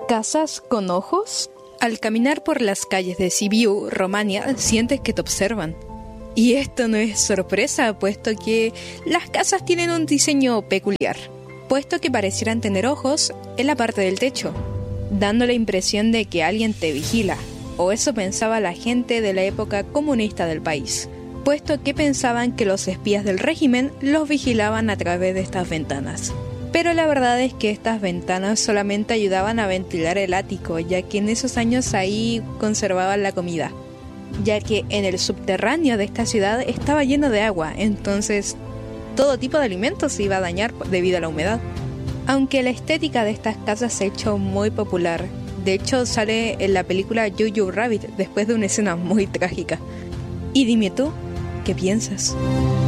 ¿Casas con ojos? Al caminar por las calles de Sibiu, Romania, sientes que te observan. Y esto no es sorpresa, puesto que las casas tienen un diseño peculiar, puesto que parecieran tener ojos en la parte del techo, dando la impresión de que alguien te vigila, o eso pensaba la gente de la época comunista del país, puesto que pensaban que los espías del régimen los vigilaban a través de estas ventanas. Pero la verdad es que estas ventanas solamente ayudaban a ventilar el ático, ya que en esos años ahí conservaban la comida, ya que en el subterráneo de esta ciudad estaba lleno de agua, entonces todo tipo de alimentos se iba a dañar debido a la humedad. Aunque la estética de estas casas se ha hecho muy popular, de hecho sale en la película Jojo Rabbit después de una escena muy trágica. Y dime tú, ¿qué piensas?